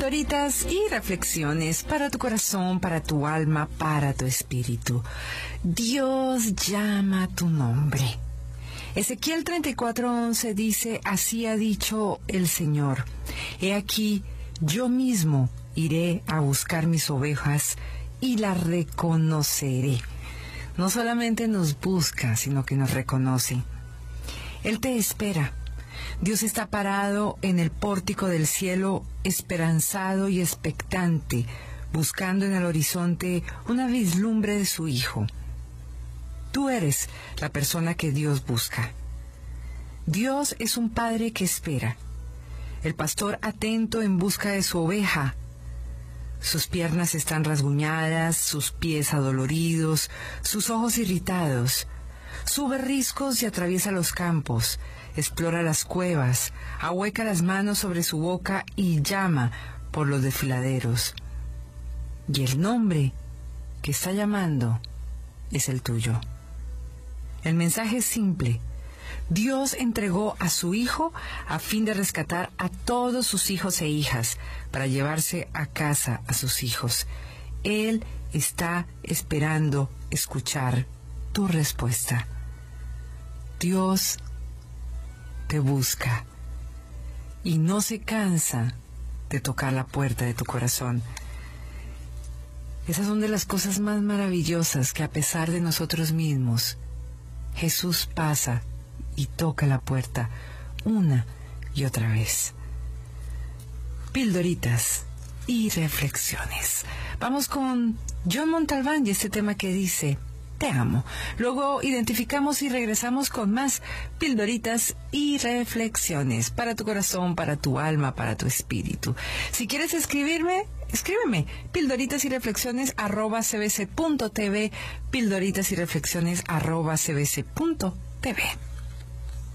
Pildoritas y reflexiones para tu corazón, para tu alma, para tu espíritu. Dios llama tu nombre. Ezequiel 34:11 dice: así ha dicho el Señor, he aquí, yo mismo iré a buscar mis ovejas y las reconoceré. No solamente nos busca, sino que nos reconoce. Él te espera. Dios está parado en el pórtico del cielo, esperanzado y expectante, buscando en el horizonte una vislumbre de su Hijo. Tú eres la persona que Dios busca. Dios es un padre que espera. El pastor atento en busca de su oveja. Sus piernas están rasguñadas, sus pies adoloridos, sus ojos irritados. Sube riscos y atraviesa los campos, explora las cuevas, ahueca las manos sobre su boca y llama por los desfiladeros. Y el nombre que está llamando es el tuyo. El mensaje es simple. Dios entregó a su Hijo a fin de rescatar a todos sus hijos e hijas para llevarse a casa a sus hijos. Él está esperando escuchar tu respuesta. Dios te busca y no se cansa de tocar la puerta de tu corazón. Esas son de las cosas más maravillosas, que a pesar de nosotros mismos, Jesús pasa y toca la puerta una y otra vez. Pildoritas y reflexiones. Vamos con John Montalbán y este tema que dice: te amo. Luego identificamos y regresamos con más pildoritas y reflexiones para tu corazón, para tu alma, para tu espíritu. Si quieres escribirme, escríbeme pildoritas y reflexiones @cbc.tv, pildoritas y reflexiones @cbc.tv.